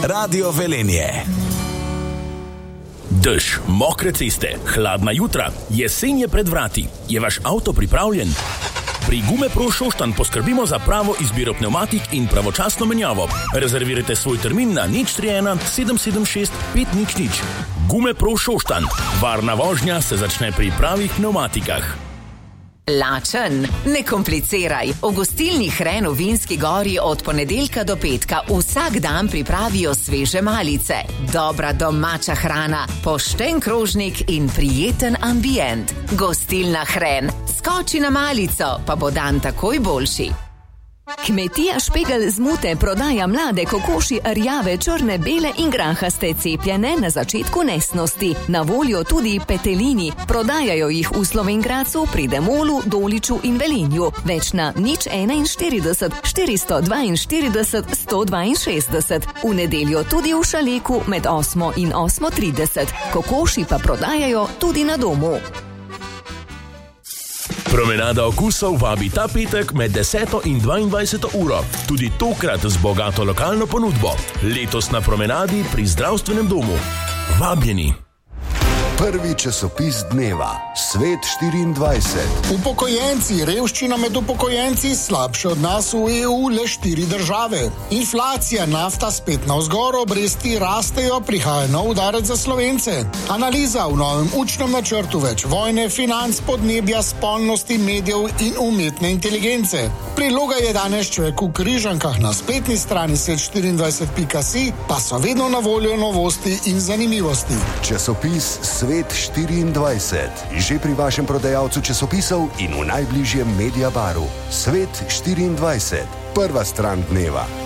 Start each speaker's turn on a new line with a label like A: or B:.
A: Radio Velenje.
B: Dež, mokre ceste, hladna jutra, jesen je pred vrati. Je vaš avto pripravljen? Pri Gumepro Šoštanj poskrbimo za pravo izbiro pnevmatik in pravočasno menjavo. Rezervirajte svoj termin na 031 776 500. Gumepro Šoštanj. Varna vožnja se začne pri pravih pnevmatikah.
C: Lačen? Ne kompliciraj. V gostilni Hren v Vinski Gori od ponedeljka do petka vsak dan pripravijo sveže malice. Dobra domača hrana, pošten krožnik in prijeten ambient. Gostilna Hren. Skoči na malico, pa bo dan takoj boljši.
D: Kmetija Špegel z Mute prodaja mlade kokoši rjave, črne, bele in grahaste, cepljene na začetku nesnosti. Na voljo tudi petelini. Prodajajo jih v Slovenj Gradcu, pri Demolu, Doliču in Velenju. Več na 041 442 162. V nedeljo tudi v Šaleku med 8 in 8:30. Kokoši pa prodajajo tudi na domu.
B: Promenada okusov vabi ta petek med 10. in 22. uro. Tudi tokrat z bogato lokalno ponudbo. Letos na promenadi pri zdravstvenem domu. Vabljeni.
E: Prvi časopis dneva, Svet 24.
F: Upokojenci, revščina med upokojenci, slabše od nas v EU le 4 države. Inflacija, nafta spet navzgor, obresti rastejo, prihaja nov udarec za Slovence. Analiza v novem učnem načrtu več vojne, financ, podnebja, spolnosti, medijev in umetne inteligence. Priloga je danes človek v Križankah, na spletni strani svet24.si pa so vedno na voljo novosti in zanimivosti.
E: Časopis Svet 24. Že pri vašem prodajalcu časopisov in v najbližjem Mediabaru. Svet 24. Prva stran dneva.